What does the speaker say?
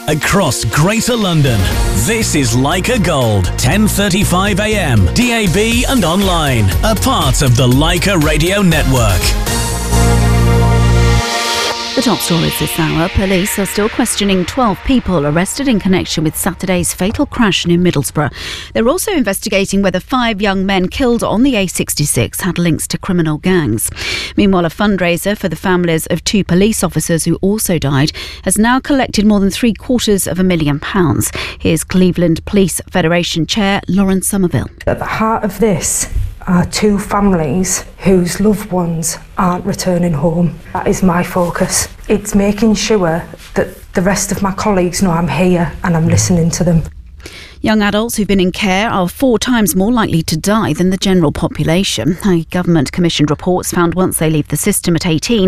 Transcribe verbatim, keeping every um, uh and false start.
across Greater London. This is Leica Gold, ten thirty-five a m, D A B and online, a part of the Leica Radio Network. The top stories this hour. Police are still questioning twelve people arrested in connection with Saturday's fatal crash near Middlesbrough. They're also investigating whether five young men killed on the A sixty-six had links to criminal gangs. Meanwhile, a fundraiser for the families of two police officers who also died has now collected more than three quarters of a million pounds. Here's Cleveland Police Federation Chair Lauren Somerville. At the heart of this are two families whose loved ones aren't returning home. That is my focus. It's making sure that the rest of my colleagues know I'm here and I'm listening to them. Young adults who've been in care are four times more likely to die than the general population. A government-commissioned reports found once they leave the system at eighteen,